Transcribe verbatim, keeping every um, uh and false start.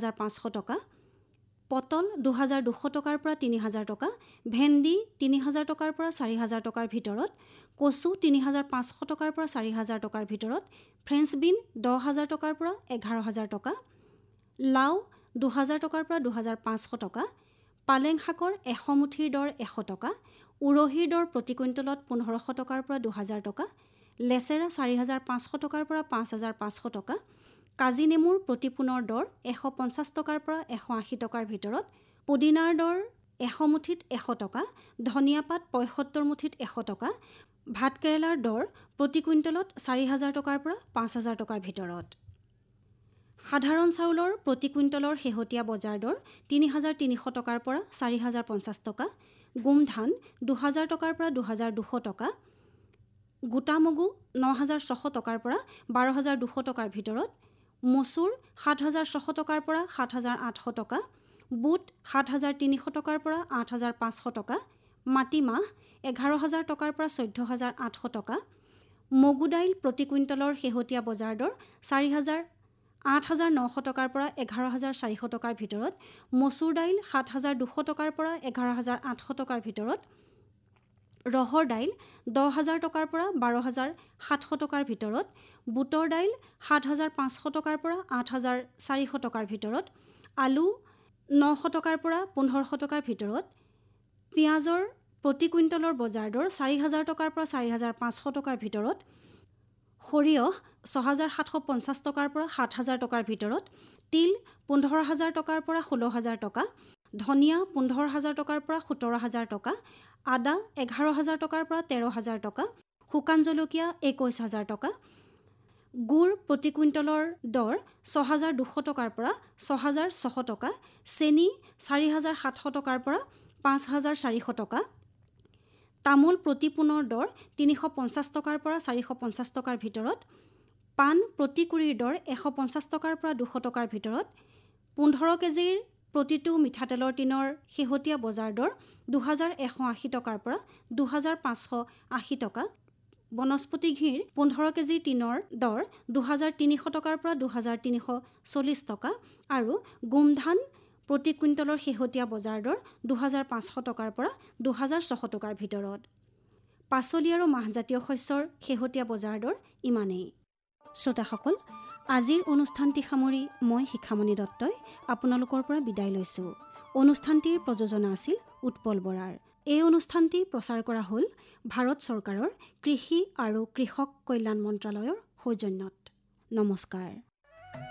হাজাৰ পাঁচশ টকা, পটল দুই হাজাৰ দুশ টকাৰ পৰা তিনি হাজাৰ টকা, ভেন্দি তিনি হাজাৰ টকাৰ পৰা চাৰি হাজাৰ টকাৰ ভিতৰত, কচু তিনি হাজাৰ পাঁচশ টকাৰ পৰা চাৰি হাজাৰ টকাৰ ভিতৰত, ফ্ৰেঞ্চ বিন দহ হাজাৰ টকাৰ পৰা এঘাৰ হাজাৰ টকা, লাও দুই হাজাৰ টকাৰ পৰা দুই হাজাৰ পাঁচশ টকা, পালেং শাকৰ এশ মুঠিৰ দৰ এশ টকা, উৰহীৰ দৰ প্ৰতি কুইণ্টলত পোন্ধৰশ টকাৰ পৰা দুহেজাৰ টকা, লেচেৰা চাৰি হাজাৰ পাঁচশ টকাৰ পৰা পাঁচ হাজাৰ পাঁচশ টকা, কাজি নেমুৰ প্ৰতি পোনৰ দৰ এশ পঞ্চাছ টকাৰ পৰা এশ আশী টকাৰ ভিতৰত, পুদিনাৰ দৰ এশ মুঠিত এশ টকা, ধনিয়া পাত পঁয়সত্তৰ মুঠিত এশ টকা, ভাত কেৰেলাৰ দৰ প্ৰতি কুইণ্টলত চাৰি হাজাৰ টকাৰ পৰা পাঁচ হাজাৰ টকাৰ ভিতৰত। সাধাৰণ চাউলৰ প্ৰতি কুইণ্টলৰ শেহতীয়া বজাৰ দৰ তিনি হাজাৰ তিনিশ টকাৰ পৰা চাৰি হাজাৰ পঞ্চাছ টকা, গোমধান দুহাজাৰ টকাৰ পৰা দুহাজাৰ দুশ টকা, গোটা মগু ন হাজাৰ ছশ টকাৰ পৰা বাৰ হাজাৰ দুশ টকাৰ ভিতৰত, মচুৰ সাত হাজাৰ ছশ টকাৰ পৰা সাত হাজাৰ আঠশ টকা, বুট সাত হাজাৰ তিনিশ টকাৰ পৰা আঠ হাজাৰ পাঁচশ টকা, মাটিমাহ এঘাৰ হাজাৰ টকাৰ পৰা চৈধ্য হাজাৰ আঠশ টকা, মগু দাইল প্ৰতি কুইণ্টলৰ শেহতীয়া বজাৰ দৰ চাৰি হাজাৰ আঠ হাজাৰ নশ টকাৰ পৰা এঘাৰ হাজাৰ চাৰিশ টকাৰ ভিতৰত, মচুৰ দাইল সাত হাজাৰ দুশ টকাৰ পৰা এঘাৰ হাজাৰ আঠশ টকাৰ ভিতৰত, ৰহৰ দাইল দহ হাজাৰ টকাৰ পৰা বাৰ হাজাৰ সাতশ টকাৰ ভিতৰত, বুটৰ দাইল সাত হাজাৰ পাঁচশ টকাৰ পৰা আঠ হাজাৰ চাৰিশ টকাৰ ভিতৰত, আলু নশ টকাৰ পৰা পোন্ধৰশ টকাৰ ভিতৰত, পিঁয়াজৰ প্ৰতি কুইণ্টলৰ বজাৰ দৰ চাৰি হাজাৰ টকাৰ পৰা চাৰি হাজাৰ পাঁচশ টকাৰ ভিতৰত, সৰিয়হ ছয় হাজাৰ সাতশ পঞ্চাছ টকাৰ পৰা সাত হাজাৰ টকাৰ ভিতৰত, তিল পোন্ধৰ হাজাৰ টকাৰ পৰা ষোল্ল হাজাৰ টকা, ধনিয়া পোন্ধৰ হাজাৰ টকাৰ পৰা সোতৰ হাজাৰ টকা, আদা এঘাৰ হাজাৰ টকাৰ পৰা তেৰ হাজাৰ টকা, শুকান জলকীয়া একৈছ হাজাৰ টকা, গুড় প্ৰতি কুইণ্টলৰ দৰ ছয় হাজাৰ দুশ টকাৰ পৰা ছয় হাজাৰ ছশ টকা, চেনি চাৰি হাজাৰ সাতশ টকাৰ পৰা পাঁচ হাজাৰ চাৰিশ টকা, তামোল প্ৰতি পোনৰ দৰ তিনিশ পঞ্চাছ টকাৰ পৰা চাৰিশ পঞ্চাছ টকাৰ ভিতৰত, পাণ প্ৰতি কুৰিৰ দৰ এশ পঞ্চাছ টকাৰ পৰা দুশ টকাৰ ভিতৰত, পোন্ধৰ কেজিৰ প্ৰতিটো মিঠাতেলৰ টিনৰ শেহতীয়া বজাৰ দৰ দুহাজাৰ এশ আশী টকাৰ পৰা দুহাজাৰ পাঁচশ আশী টকা, বনস্পতি ঘিৰ পোন্ধৰ কেজিৰ টিনৰ দৰ দুহাজাৰ তিনিশ টকাৰ পৰা দুহাজাৰ তিনিশ চল্লিছ টকা আৰু গোমধান প্ৰতি কুইণ্টলৰ শেহতীয়া বজাৰ দৰ দুহাজাৰ পাঁচশ টকাৰ পৰা দুহাজাৰ ছশ টকাৰ ভিতৰত। পাচলি আৰু মাহজাতীয় শস্যৰ শেহতীয়া বজাৰ দৰ ইমানেই। শ্ৰোতাসকল, আজিৰ অনুষ্ঠানটি সামৰি মই শিখামণি দত্তই আপোনালোকৰ পৰা বিদায় লৈছোঁ। অনুষ্ঠানটিৰ প্ৰযোজনা আছিল উৎপল বৰাৰ। এই অনুষ্ঠানটি প্ৰচাৰ কৰা হ'ল ভাৰত চৰকাৰৰ কৃষি আৰু কৃষক কল্যাণ মন্ত্ৰালয়ৰ সৌজন্যত। নমস্কাৰ।